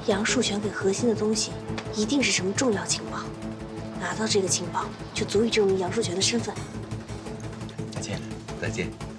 杨树全给核心的东西，一定是什么重要情报。拿到这个情报，就足以证明杨树全的身份。 再见，再见。